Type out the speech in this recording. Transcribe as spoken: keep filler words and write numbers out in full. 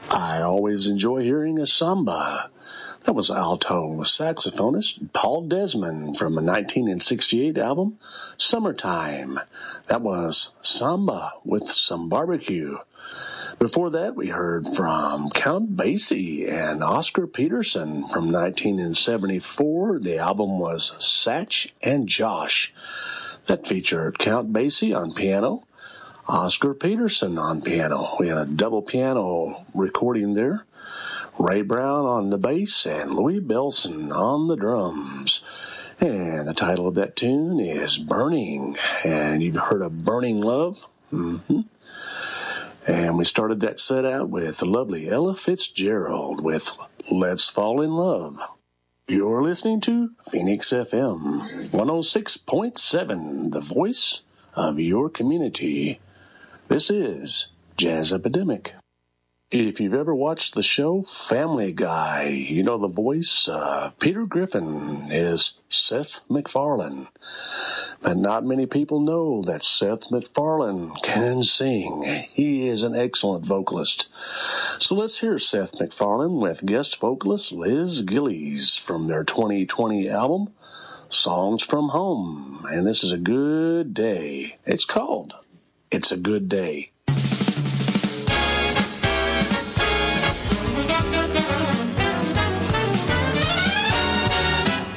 I always enjoy hearing a samba. That was alto saxophonist Paul Desmond from a nineteen sixty-eight album, Summertime. That was Samba with Some Barbecue. Before that, we heard from Count Basie and Oscar Peterson from nineteen seventy-four. The album was Satch and Josh. That featured Count Basie on piano, Oscar Peterson on piano. We had a double piano recording there. Ray Brown on the bass and Louis Bellson on the drums. And the title of that tune is Burning. And you've heard of Burning Love? Mm-hmm. And we started that set out with the lovely Ella Fitzgerald with Let's Fall in Love. You're listening to Phoenix F M one oh six point seven, the voice of your community. This is Jazz Epidemic. If you've ever watched the show Family Guy, you know the voice of Peter Griffin is Seth MacFarlane. But not many people know that Seth MacFarlane can sing. He is an excellent vocalist. So let's hear Seth MacFarlane with guest vocalist Liz Gillies from their twenty twenty album, Songs from Home. And this is a good day. It's called It's a Good Day.